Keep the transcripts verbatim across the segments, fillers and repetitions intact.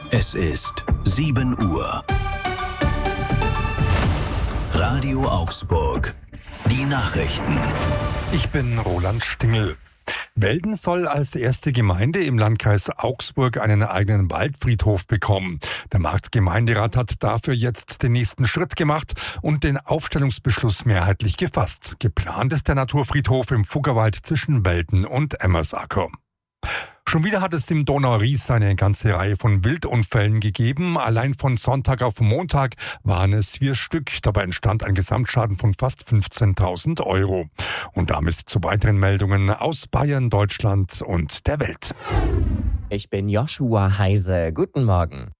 Es ist sieben Uhr. Radio Augsburg. Die Nachrichten. Ich bin Roland Stingel. Welden soll als erste Gemeinde im Landkreis Augsburg einen eigenen Waldfriedhof bekommen. Der Marktgemeinderat hat dafür jetzt den nächsten Schritt gemacht und den Aufstellungsbeschluss mehrheitlich gefasst. Geplant ist der Naturfriedhof im Fuggerwald zwischen Welden und Emmersacker. Schon wieder hat es im Donau-Ries eine ganze Reihe von Wildunfällen gegeben. Allein von Sonntag auf Montag waren es vier Stück. Dabei entstand ein Gesamtschaden von fast fünfzehntausend Euro. Und damit zu weiteren Meldungen aus Bayern, Deutschland und der Welt. Ich bin Joshua Heise. Guten Morgen.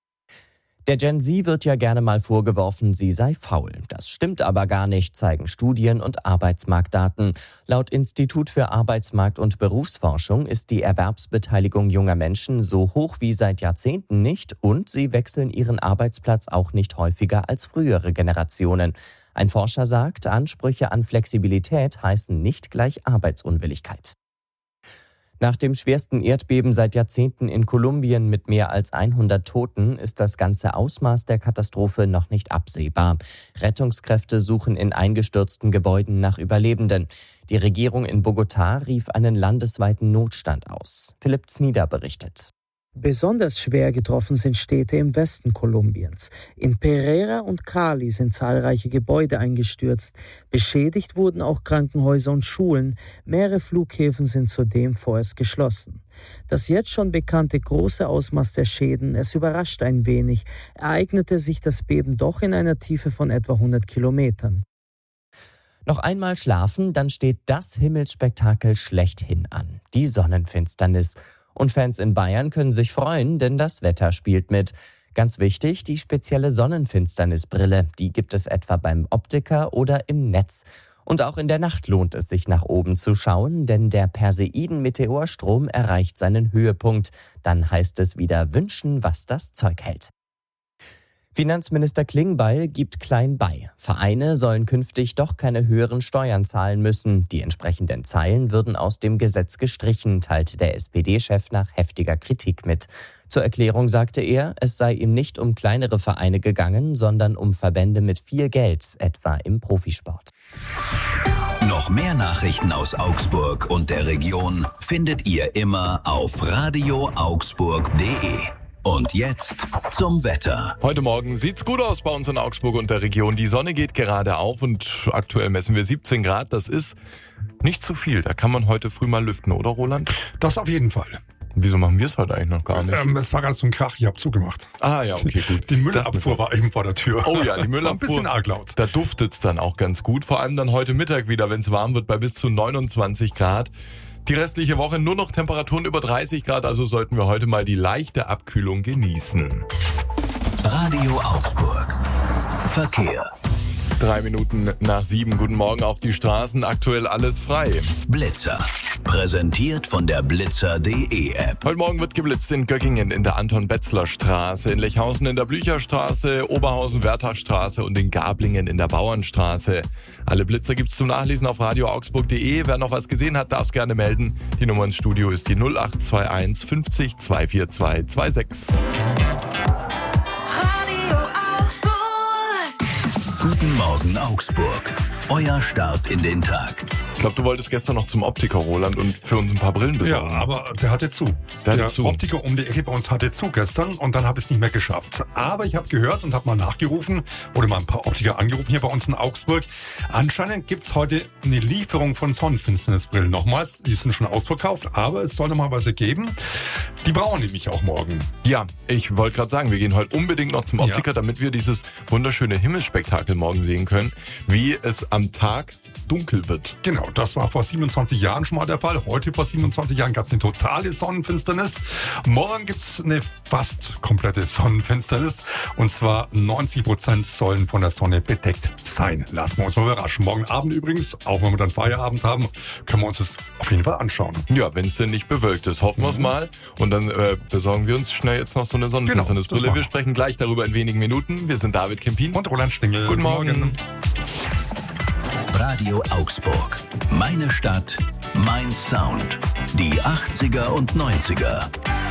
Der Gen Z wird ja gerne mal vorgeworfen, sie sei faul. Das stimmt aber gar nicht, zeigen Studien und Arbeitsmarktdaten. Laut Institut für Arbeitsmarkt- und Berufsforschung ist die Erwerbsbeteiligung junger Menschen so hoch wie seit Jahrzehnten nicht und sie wechseln ihren Arbeitsplatz auch nicht häufiger als frühere Generationen. Ein Forscher sagt, Ansprüche an Flexibilität heißen nicht gleich Arbeitsunwilligkeit. Nach dem schwersten Erdbeben seit Jahrzehnten in Kolumbien mit mehr als hundert Toten ist das ganze Ausmaß der Katastrophe noch nicht absehbar. Rettungskräfte suchen in eingestürzten Gebäuden nach Überlebenden. Die Regierung in Bogotá rief einen landesweiten Notstand aus. Philipp Znieder berichtet. Besonders schwer getroffen sind Städte im Westen Kolumbiens. In Pereira und Cali sind zahlreiche Gebäude eingestürzt. Beschädigt wurden auch Krankenhäuser und Schulen. Mehrere Flughäfen sind zudem vorerst geschlossen. Das jetzt schon bekannte große Ausmaß der Schäden, es überrascht ein wenig, ereignete sich das Beben doch in einer Tiefe von etwa hundert Kilometern. Noch einmal schlafen, dann steht das Himmelsspektakel schlechthin an. Die Sonnenfinsternis. Und Fans in Bayern können sich freuen, denn das Wetter spielt mit. Ganz wichtig, die spezielle Sonnenfinsternisbrille, die gibt es etwa beim Optiker oder im Netz. Und auch in der Nacht lohnt es sich nach oben zu schauen, denn der Perseiden-Meteorstrom erreicht seinen Höhepunkt. Dann heißt es wieder wünschen, was das Zeug hält. Finanzminister Klingbeil gibt klein bei. Vereine sollen künftig doch keine höheren Steuern zahlen müssen. Die entsprechenden Zeilen würden aus dem Gesetz gestrichen, teilte der S P D-Chef nach heftiger Kritik mit. Zur Erklärung sagte er, es sei ihm nicht um kleinere Vereine gegangen, sondern um Verbände mit viel Geld, etwa im Profisport. Noch mehr Nachrichten aus Augsburg und der Region findet ihr immer auf radio augsburg punkt de. Und jetzt zum Wetter. Heute Morgen sieht's gut aus bei uns in Augsburg und der Region. Die Sonne geht gerade auf und aktuell messen wir siebzehn Grad. Das ist nicht zu viel. Da kann man heute früh mal lüften, oder Roland? Das auf jeden Fall. Wieso machen wir es heute eigentlich noch gar nicht? Ähm, es war gerade so ein Krach, ich habe zugemacht. Ah ja, okay, gut. Die Müllabfuhr war eben vor der Tür. Oh ja, die Müllabfuhr. Müllabfuhr. Ein bisschen arg laut. Da duftet's dann auch ganz gut. Vor allem dann heute Mittag wieder, wenn es warm wird, bei bis zu neunundzwanzig Grad. Die restliche Woche nur noch Temperaturen über dreißig Grad, also sollten wir heute mal die leichte Abkühlung genießen. Radio Augsburg. Verkehr. Drei Minuten nach sieben. Guten Morgen auf die Straßen. Aktuell alles frei. Blitzer. Präsentiert von der blitzer punkt de App. Heute Morgen wird geblitzt in Göggingen in der Anton-Betzler-Straße, in Lechhausen in der Blücherstraße, Oberhausen-Wertachstraße und in Gablingen in der Bauernstraße. Alle Blitzer gibt's zum Nachlesen auf radio augsburg punkt de. Wer noch was gesehen hat, darf es gerne melden. Die Nummer ins Studio ist die null acht zwei eins fünfzig zweihundertvierundzwanzig sechsundzwanzig. Guten Morgen Augsburg. Euer Start in den Tag. Ich glaube, du wolltest gestern noch zum Optiker, Roland, und für uns ein paar Brillen besorgen. Ja, aber der hatte zu. Der, der hatte zu. Optiker um die Ecke bei uns hatte zu gestern und dann habe ich es nicht mehr geschafft. Aber ich habe gehört und habe mal nachgerufen oder mal ein paar Optiker angerufen hier bei uns in Augsburg. Anscheinend gibt es heute eine Lieferung von Sonnenfinsternisbrillen. Nochmals, die sind schon ausverkauft, aber es soll noch mal was geben. Die brauchen nämlich auch morgen. Ja, ich wollte gerade sagen, wir gehen heute unbedingt noch zum Optiker, Ja. damit wir dieses wunderschöne Himmelsspektakel morgen sehen können, wie es am Tag dunkel wird. Genau, das war vor siebenundzwanzig Jahren schon mal der Fall. Heute vor siebenundzwanzig Jahren gab es eine totale Sonnenfinsternis. Morgen gibt es eine fast komplette Sonnenfinsternis. Und zwar neunzig Prozent sollen von der Sonne bedeckt sein. Lassen wir uns mal überraschen. Morgen Abend übrigens, auch wenn wir dann Feierabend haben, können wir uns das auf jeden Fall anschauen. Ja, wenn es denn nicht bewölkt ist. Hoffen wir es mal. Und dann äh, besorgen wir uns schnell jetzt noch so eine Sonnenfinsternisbrille. Genau, das wir machen wir. sprechen gleich darüber in wenigen Minuten. Wir sind David Kempin. Und Roland Stingel. Guten Morgen. Radio Augsburg. Meine Stadt, mein Sound. Die achtziger und neunziger.